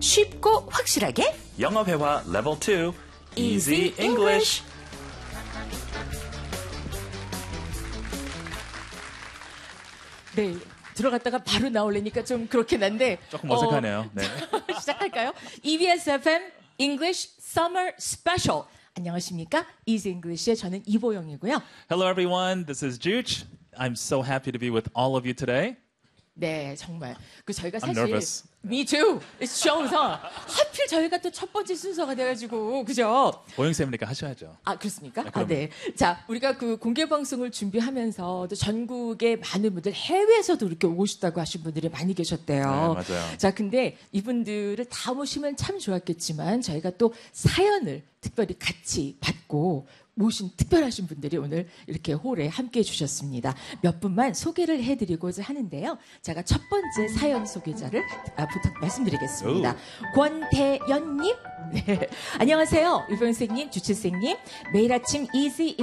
쉽고 확실하게 영어 회화 레벨 2 Easy English. 네, 들어갔다가 바로 나오려니까 좀 그렇긴 한데 조금 어색하네요. 네. 시작할까요? EBS FM English Summer Special. 안녕하십니까? Easy English의 저는 이보영이고요. Hello everyone, this is Juch. I'm so happy to be with all of you today. 네, 정말. 저희가 I'm 사실 nervous. Me too. It shows. 하필 저희가 또 첫 번째 순서가 돼가지고 그죠? 보영쌤이니까 하셔야죠. 아, 그렇습니까? 그럼요. 네. 자, 우리가 그 공개 방송을 준비하면서 또 전국의 많은 분들 해외에서도 이렇게 오고 싶다고 하신 분들이 많이 계셨대요. 네, 맞아요. 자, 근데 이분들을 다 모시면 참 좋았겠지만 저희가 또 사연을 특별히 같이 받고 모신 특별하신 분들이 오늘 이렇게 홀에 함께 해주셨습니다. 몇 분만 소개를 해드리고자 하는데요. 제가 첫 번째 사연 소개자를 말씀드리겠습니다. 권태연님. 네. 안녕하세요. 유병생님, 주칠생님. 매일 아침 이지